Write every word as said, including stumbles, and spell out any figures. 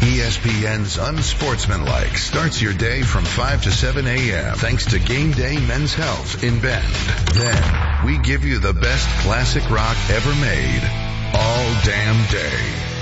E S P N's Unsportsmanlike starts your day from five to seven a.m. thanks to Game Day Men's Health in Bend. Then we give you the best classic rock ever made all damn day.